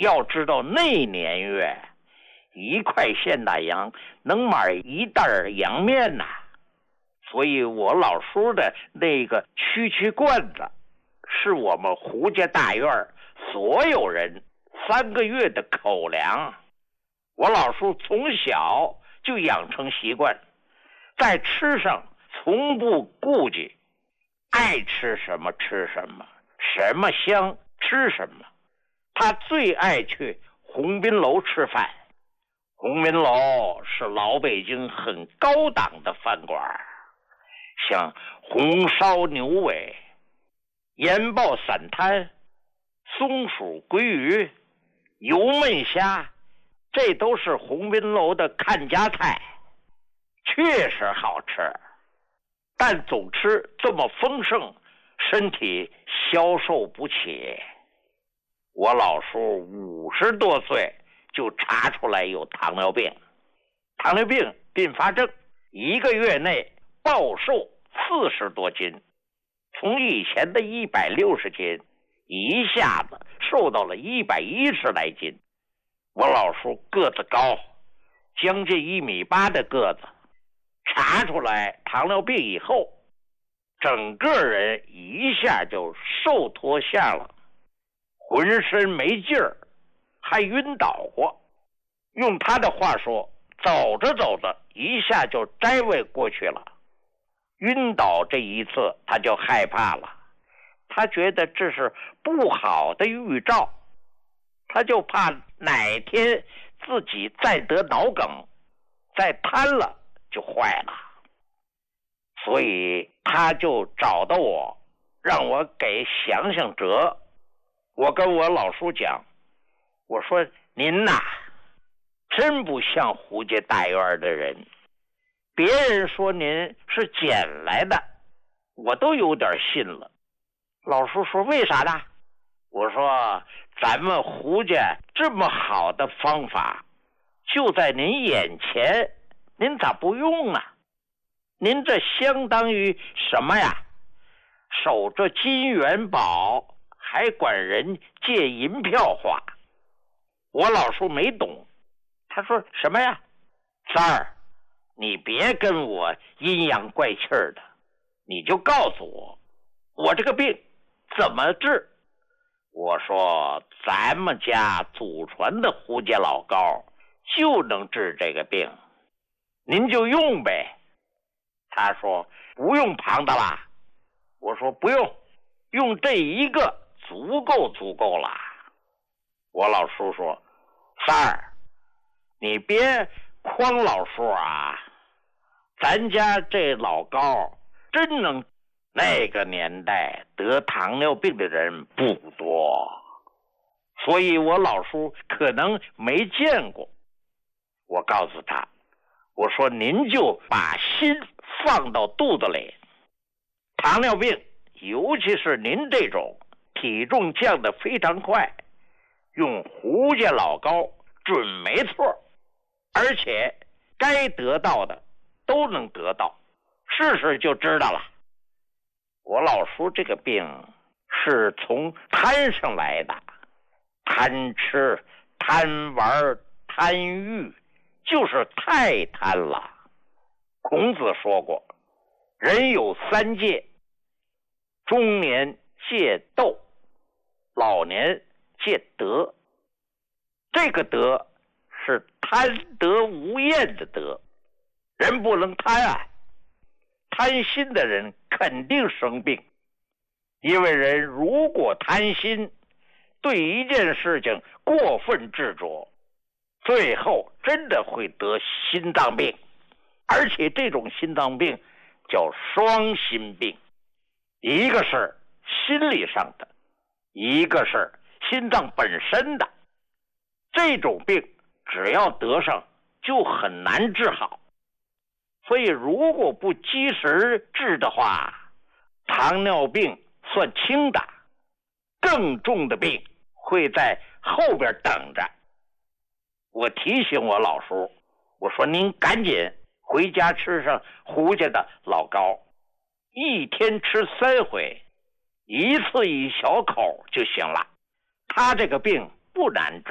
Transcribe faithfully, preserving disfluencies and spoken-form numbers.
要知道那年月一块现大洋能买一袋洋面呐、啊，所以我老叔的那个区区罐子是我们胡家大院所有人三个月的口粮。我老叔从小就养成习惯，在吃上从不顾忌，爱吃什么吃什么，什么香吃什么。他最爱去鸿宾楼吃饭，鸿宾楼是老北京很高档的饭馆，像红烧牛尾、盐爆散摊、松鼠鲑鱼、油焖虾，这都是鸿宾楼的看家菜，确实好吃。但总吃这么丰盛，身体消受不起。我老叔五十多岁就查出来有糖尿病，糖尿病并发症，一个月内暴瘦四十多斤，从以前的一百六十斤一下子瘦到了一百一十来斤。我老叔个子高，将近一米八的个子，查出来糖尿病以后，整个人一下就瘦脱下了，浑身没劲儿，还晕倒过。用他的话说，走着走着一下就摘位过去了。晕倒这一次他就害怕了，他觉得这是不好的预兆，他就怕哪天自己再得脑梗，再瘫了就坏了。所以他就找到我，让我给想想辙。我跟我老叔讲，我说您呐，真不像胡家大院的人，别人说您是捡来的，我都有点信了。老叔说为啥呢？我说咱们胡家这么好的方法就在您眼前，您咋不用啊？您这相当于什么呀？守着金元宝，还管人借银票花。我老叔没懂，他说什么呀？三儿，你别跟我阴阳怪气儿的，你就告诉我，我这个病怎么治？我说咱们家祖传的胡家老膏就能治这个病，您就用呗。他说不用旁的啦。我说不用，用这一个足够足够了。我老叔说三儿，你别诓老叔啊，咱家这老膏真能，那个年代得糖尿病的人不多，所以我老叔可能没见过。我告诉他，我说您就把心放到肚子里，糖尿病尤其是您这种体重降得非常快，用胡家老膏准没错，而且该得到的都能得到，试试就知道了。我老叔这个病是从贪上来的，贪吃、贪玩、贪欲，就是太贪了。孔子说过，人有三戒，中年戒斗，老年戒德。这个德是贪得无厌的德，人不能贪啊，贪心的人肯定生病。因为人如果贪心，对一件事情过分执着，最后真的会得心脏病，而且这种心脏病叫双心病，一个是心理上的，一个是心脏本身的。这种病只要得上就很难治好，所以如果不及时治的话，糖尿病算轻的，更重的病会在后边等着。我提醒我老叔，我说您赶紧回家吃上胡家的老膏，一天吃三回，一次一小口就行了。他这个病不难治。